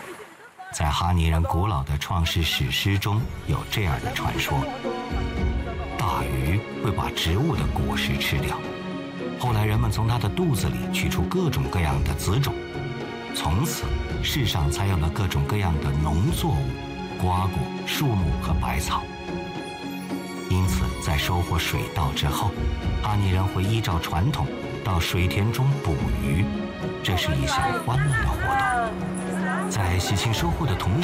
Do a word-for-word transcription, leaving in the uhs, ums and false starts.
在哈尼人古老的创世史诗中有这样的传说：大鱼会把植物的果实吃掉，后来人们从它的肚子里取出各种各样的子种，从此世上才有了各种各样的农作物、瓜果、树木和百草。因此在收获水稻之后，哈尼人会依照传统到水田中捕鱼，这是一项欢乐的活动。在喜庆收获的同